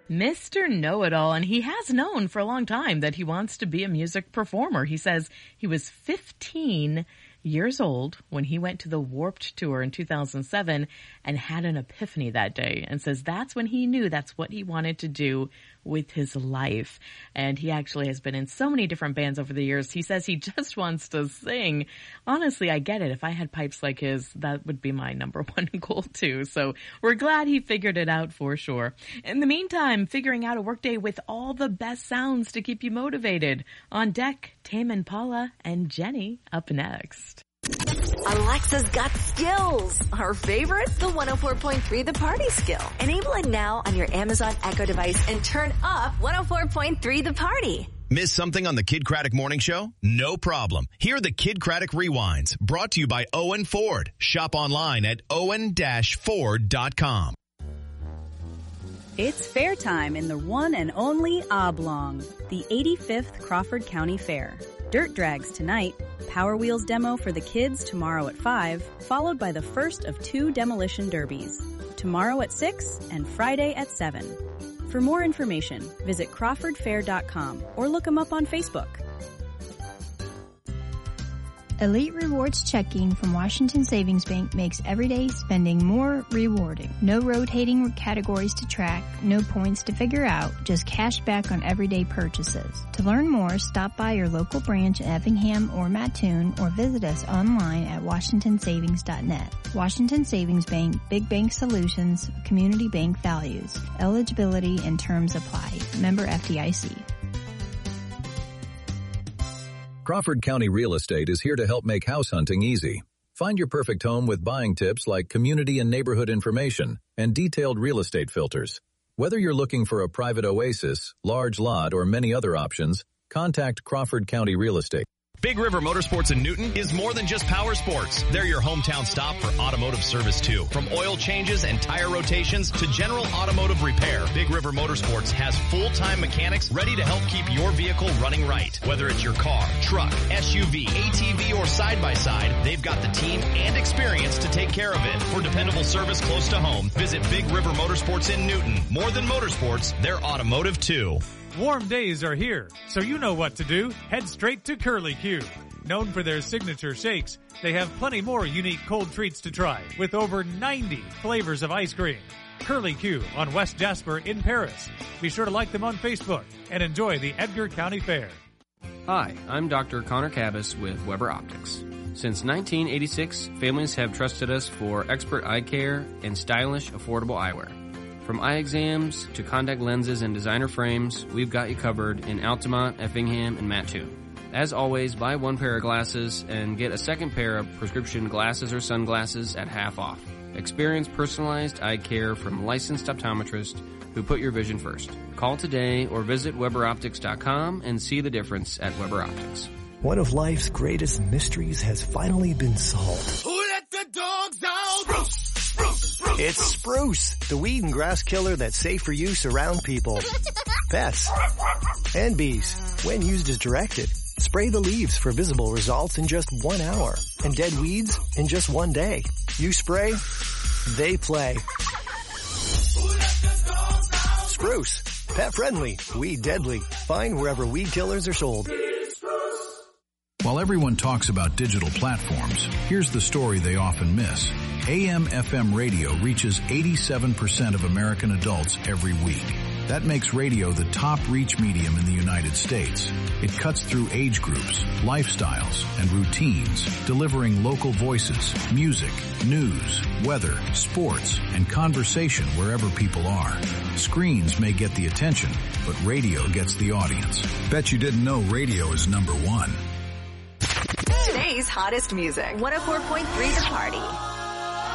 Mr. Know-It-All, and he has known for a long time that he wants to be a music performer. He says he was 15 years old when he went to the Warped Tour in 2007 and had an epiphany that day, and says that's when he knew that's what he wanted to do with his life. And he actually has been in so many different bands over the years. He says he just wants to sing. Honestly, I get it. If I had pipes like his, that would be my number one goal too. So we're glad he figured it out for sure. In the meantime, figuring out a workday with all the best sounds to keep you motivated. On deck, Tame Impala and Jenny up next. Alexa's got skills. Her favorite? The 104.3 The Party skill. Enable it now on your Amazon Echo device and turn up 104.3 The Party. Miss something on the Kid Craddock Morning Show? No problem. Here are the Kid Craddock Rewinds, brought to you by Owen Ford. Shop online at owen-ford.com. It's fair time in the one and only Oblong, the 85th Crawford County Fair. Dirt drags tonight, Power Wheels demo for the kids tomorrow at 5, followed by the first of 2 demolition derbies. Tomorrow at 6 and Friday at 7. For more information, visit crawfordfair.com or look them up on Facebook. Elite Rewards Checking from Washington Savings Bank makes everyday spending more rewarding. No rotating categories to track, no points to figure out, just cash back on everyday purchases. To learn more, stop by your local branch in Effingham or Mattoon or visit us online at washingtonsavings.net. Washington Savings Bank, Big Bank Solutions, Community Bank Values. Eligibility and terms apply. Member FDIC. Crawford County Real Estate is here to help make house hunting easy. Find your perfect home with buying tips like community and neighborhood information and detailed real estate filters. Whether you're looking for a private oasis, large lot, or many other options, contact Crawford County Real Estate. Big River Motorsports in Newton is more than just power sports. They're your hometown stop for automotive service too. From oil changes and tire rotations to general automotive repair, Big River Motorsports has full-time mechanics ready to help keep your vehicle running right. Whether it's your car, truck, SUV, ATV, or side-by-side, they've got the team and experience to take care of it. For dependable service close to home, visit Big River Motorsports in Newton. More than motorsports, they're automotive too. Warm days are here, so you know what to do. Head straight to Curly Q. Known for their signature shakes, they have plenty more unique cold treats to try with over 90 flavors of ice cream. Curly Q on West Jasper in Paris. Be sure to like them on Facebook and enjoy the Edgar County Fair. Hi, I'm Dr. Connor Cabas with Weber Optics. Since 1986, families have trusted us for expert eye care and stylish, affordable eyewear. From eye exams to contact lenses and designer frames, we've got you covered in Altamont, Effingham, and Mattoon. As always, buy one pair of glasses and get a second pair of prescription glasses or sunglasses at half off. Experience personalized eye care from licensed optometrists who put your vision first. Call today or visit WeberOptics.com and see the difference at Weber Optics. One of life's greatest mysteries has finally been solved. Who let the dogs out? Spruce! It's Spruce, the weed and grass killer that's safe for use around people, pets, and bees. When used as directed, spray the leaves for visible results in just 1 hour and dead weeds in just 1 day. You spray, they play. Spruce, pet friendly, weed deadly. Find wherever weed killers are sold. While everyone talks about digital platforms, here's the story they often miss. AM/FM radio reaches 87% of American adults every week. That makes radio the top reach medium in the United States. It cuts through age groups, lifestyles, and routines, delivering local voices, music, news, weather, sports, and conversation wherever people are. Screens may get the attention, but radio gets the audience. Bet you didn't know radio is number one. Today's hottest music, 104.3 The Party.